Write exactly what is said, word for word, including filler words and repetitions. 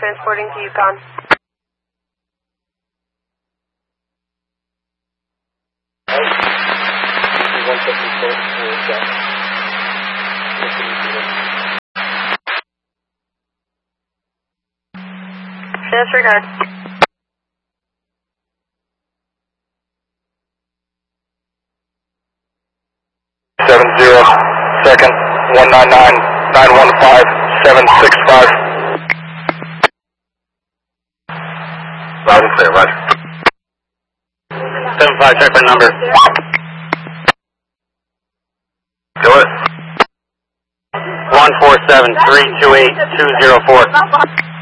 transporting to Yukon. Disregard. Seven zero, second, one nine nine, nine one five, seven six five. Loud and clear, Roger. Seven five, check my number. Do it. One four seven three two eight two zero four.